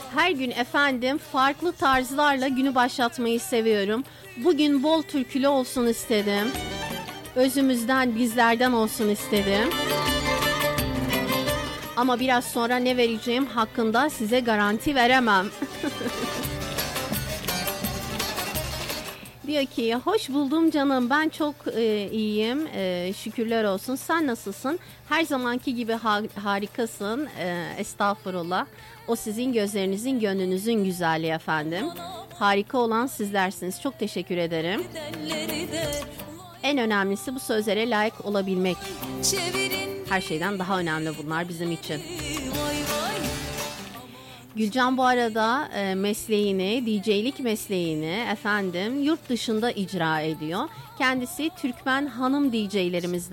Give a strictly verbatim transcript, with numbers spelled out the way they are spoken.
Her gün efendim farklı tarzlarla günü başlatmayı seviyorum. Bugün bol türkülü olsun istedim. Özümüzden, bizlerden olsun istedim. Ama biraz sonra ne vereceğim hakkında size garanti veremem. Diyor ki hoş buldum canım, ben çok e, iyiyim, e, şükürler olsun, sen nasılsın? Her zamanki gibi ha- harikasın, e, estağfurullah, o sizin gözlerinizin gönlünüzün güzelliği efendim. Harika olan sizlersiniz, çok teşekkür ederim. En önemlisi bu sözlere layık olabilmek. Her şeyden daha önemli bunlar bizim için. Gülcan bu arada e, mesleğini, D J'lik mesleğini efendim yurt dışında icra ediyor. Kendisi Türkmen hanım D J'lerimizden.